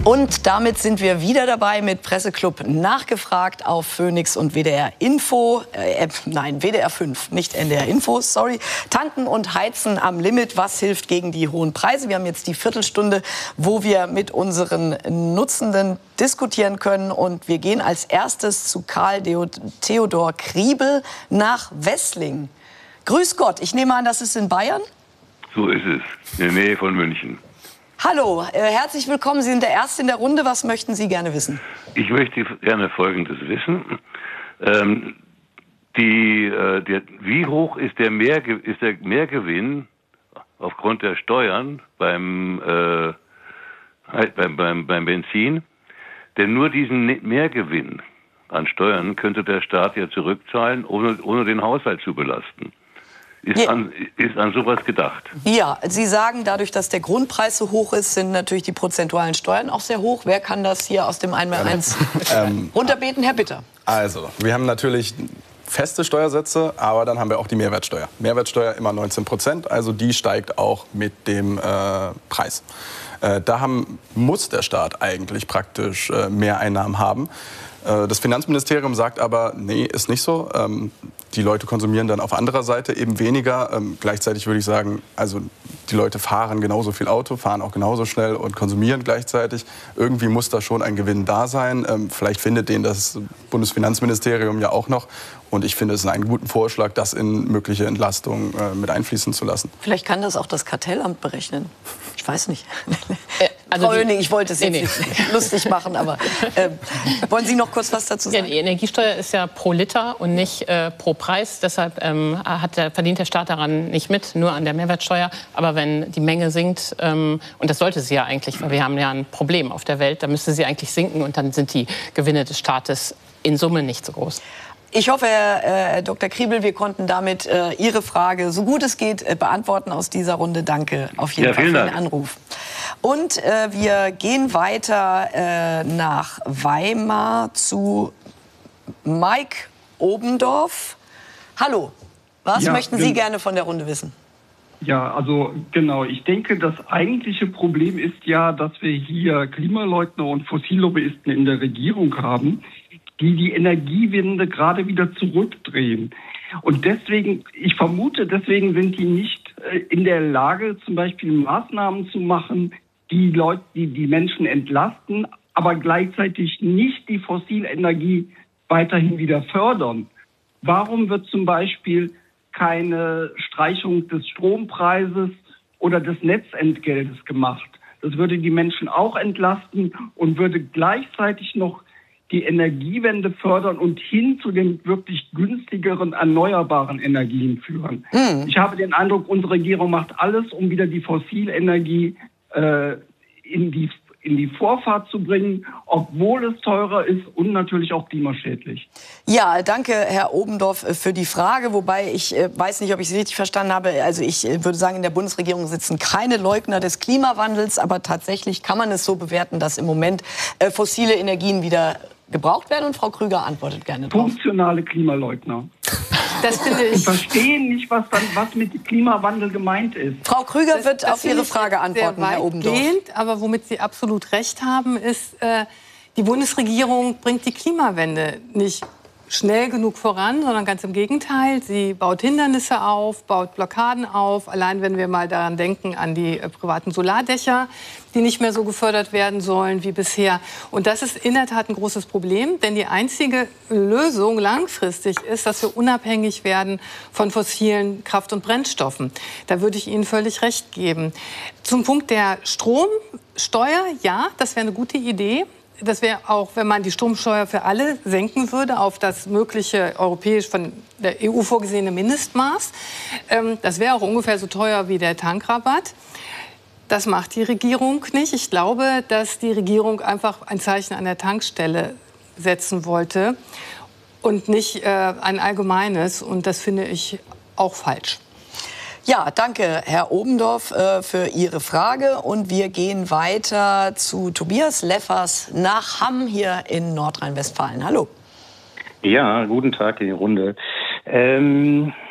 Und damit sind wir wieder dabei mit Presseclub nachgefragt auf Phoenix und WDR Info. Nein, WDR 5, nicht NDR Info, sorry. Tanken und Heizen am Limit. Was hilft gegen die hohen Preise? Wir haben jetzt die Viertelstunde, wo wir mit unseren Nutzenden diskutieren können. Und wir gehen als erstes zu Karl Theodor Kriebel nach Wesslingen. Grüß Gott, ich nehme an, das ist in Bayern? So ist es, in der Nähe von München. Hallo, herzlich willkommen. Sie sind der Erste in der Runde. Was möchten Sie gerne wissen? Ich möchte gerne Folgendes wissen. Wie hoch ist der Mehrgewinn aufgrund der Steuern beim Benzin? Denn nur diesen Mehrgewinn an Steuern könnte der Staat ja zurückzahlen, ohne den Haushalt zu belasten. Ist an sowas gedacht? Ja, Sie sagen, dadurch, dass der Grundpreis so hoch ist, sind natürlich die prozentualen Steuern auch sehr hoch. Wer kann das hier aus dem 1x1 runterbeten? Herr Bitter. Also, wir haben natürlich feste Steuersätze, aber dann haben wir auch die Mehrwertsteuer. Mehrwertsteuer immer 19%, also die steigt auch mit dem Preis. Muss der Staat eigentlich praktisch mehr Einnahmen haben. Das Finanzministerium sagt aber, nee, ist nicht so. Die Leute konsumieren dann auf anderer Seite eben weniger. Gleichzeitig würde ich sagen, also die Leute fahren genauso viel Auto, fahren auch genauso schnell und konsumieren gleichzeitig. Irgendwie muss da schon ein Gewinn da sein. Vielleicht findet den das Bundesfinanzministerium ja auch noch. Und ich finde es einen guten Vorschlag, das in mögliche Entlastungen mit einfließen zu lassen. Vielleicht kann das auch das Kartellamt berechnen. Ich weiß nicht. Frau Höning, ich wollte es jetzt nicht lustig machen, aber wollen Sie noch kurz was dazu sagen? Ja, die Energiesteuer ist ja pro Liter und nicht pro Preis. Deshalb verdient der Staat daran nicht mit, nur an der Mehrwertsteuer. Aber wenn die Menge sinkt, und das sollte sie ja eigentlich, weil wir haben ja ein Problem auf der Welt, da müsste sie eigentlich sinken und dann sind die Gewinne des Staates in Summe nicht so groß. Ich hoffe, Herr Dr. Kriebel, wir konnten damit Ihre Frage, so gut es geht, beantworten aus dieser Runde. Danke auf jeden Fall für den Anruf. Und wir gehen weiter nach Weimar zu Mike Obendorf. Hallo, was möchten Sie gerne von der Runde wissen? Ja, also genau. Ich denke, das eigentliche Problem ist ja, dass wir hier Klimaleugner und Fossillobbyisten in der Regierung haben, die Energiewende gerade wieder zurückdrehen. Und deswegen, ich vermute, deswegen sind die nicht in der Lage, zum Beispiel Maßnahmen zu machen, die Leute, die Menschen entlasten, aber gleichzeitig nicht die fossile Energie weiterhin wieder fördern. Warum wird zum Beispiel keine Streichung des Strompreises oder des Netzentgeltes gemacht? Das würde die Menschen auch entlasten und würde gleichzeitig noch die Energiewende fördern und hin zu den wirklich günstigeren erneuerbaren Energien führen. Ich habe den Eindruck, unsere Regierung macht alles, um wieder die Fossilenergie in die Vorfahrt zu bringen, obwohl es teurer ist und natürlich auch klimaschädlich. Ja, danke, Herr Obendorf, für die Frage. Wobei ich weiß nicht, ob ich Sie richtig verstanden habe. Also ich würde sagen, in der Bundesregierung sitzen keine Leugner des Klimawandels. Aber tatsächlich kann man es so bewerten, dass im Moment fossile Energien wieder gebraucht werden. Und Frau Krüger antwortet gerne drauf. Funktionale Klimaleugner. Das finde ich. Die verstehen nicht, was mit Klimawandel gemeint ist. Frau Krüger wird auf Ihre Frage antworten, Herr Obendorf. Aber womit Sie absolut recht haben, ist, die Bundesregierung bringt die Klimawende nicht schnell genug voran, sondern ganz im Gegenteil. Sie baut Hindernisse auf, baut Blockaden auf. Allein wenn wir mal daran denken, an die privaten Solardächer, die nicht mehr so gefördert werden sollen wie bisher. Und das ist in der Tat ein großes Problem, denn die einzige Lösung langfristig ist, dass wir unabhängig werden von fossilen Kraft- und Brennstoffen. Da würde ich Ihnen völlig recht geben. Zum Punkt der Stromsteuer, ja, das wäre eine gute Idee. Das wäre auch, wenn man die Stromsteuer für alle senken würde auf das mögliche europäisch von der EU vorgesehene Mindestmaß. Das wäre auch ungefähr so teuer wie der Tankrabatt. Das macht die Regierung nicht. Ich glaube, dass die Regierung einfach ein Zeichen an der Tankstelle setzen wollte und nicht ein allgemeines. Und das finde ich auch falsch. Ja, danke, Herr Obendorf, für Ihre Frage. Und wir gehen weiter zu Tobias Leffers nach Hamm hier in Nordrhein-Westfalen. Hallo. Ja, guten Tag in die Runde.